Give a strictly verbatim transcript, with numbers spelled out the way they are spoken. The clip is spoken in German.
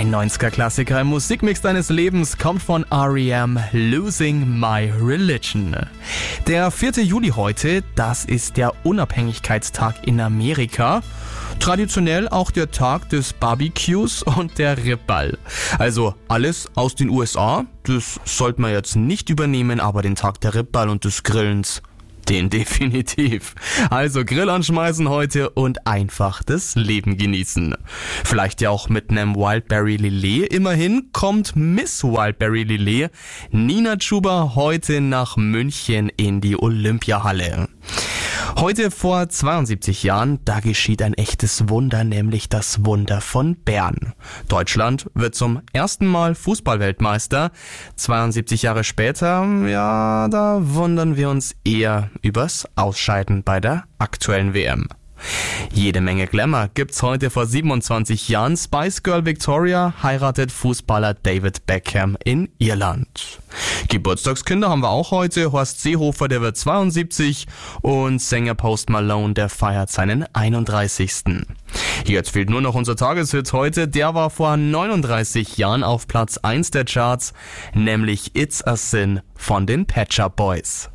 Ein neunziger-Klassiker im Musikmix deines Lebens kommt von R E M, Losing My Religion. Der vierte Juli heute, das ist der Unabhängigkeitstag in Amerika. Traditionell auch der Tag des Barbecues und der Riball. Also alles aus den U S A, das sollte man jetzt nicht übernehmen, aber den Tag der Riball und des Grillens, den definitiv. Also Grill anschmeißen heute und einfach das Leben genießen. Vielleicht ja auch mit einem Wildberry Lillet. Immerhin kommt Miss Wildberry Lillet Nina Chuba heute nach München in die Olympiahalle. Heute vor zweiundsiebzig Jahren, da geschieht ein echtes Wunder, nämlich das Wunder von Bern. Deutschland wird zum ersten Mal Fußballweltmeister. zweiundsiebzig Jahre später, ja, da wundern wir uns eher übers Ausscheiden bei der aktuellen W M. Jede Menge Glamour gibt's heute vor siebenundzwanzig Jahren. Spice Girl Victoria heiratet Fußballer David Beckham in Irland. Geburtstagskinder haben wir auch heute. Horst Seehofer, der wird zweiundsiebzig und Sänger Post Malone, der feiert seinen einunddreißigsten Jetzt fehlt nur noch unser Tageshit heute. Der war vor neununddreißig Jahren auf Platz eins der Charts, nämlich It's a Sin von den Pet Shop Boys.